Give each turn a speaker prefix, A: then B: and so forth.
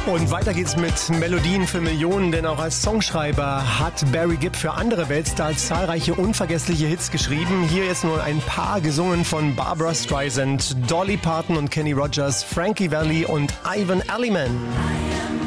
A: Und weiter geht's mit Melodien für Millionen, denn auch als Songschreiber hat Barry Gibb für andere Weltstars zahlreiche unvergessliche Hits geschrieben. Hier jetzt nur ein paar, gesungen von Barbra Streisand, Dolly Parton und Kenny Rogers, Frankie Valli und Ivan Elliman.